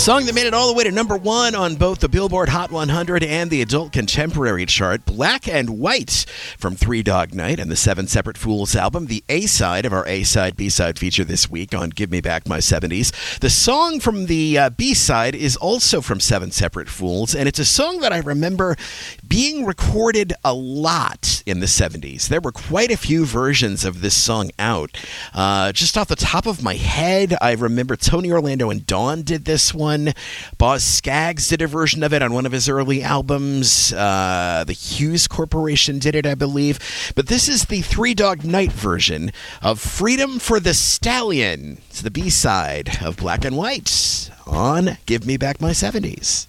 Song that made it all the way to number one on both the Billboard Hot 100 and the Adult Contemporary chart. Black and White from Three Dog Night and the Seven Separate Fools album, the A-side of our A-side, B-side feature this week on Give Me Back My 70s. The song from the B-side is also from Seven Separate Fools, and it's a song that I remember being recorded a lot in the 70s. There were quite a few versions of this song out. Just off the top of my head, I remember Tony Orlando and Dawn did this one. Boz Scaggs did a version of it on one of his early albums. The Hughes Corporation did it, I believe. But this is the Three Dog Night version of Freedom for the Stallion. It's the B-side of Black and White on Give Me Back My 70s.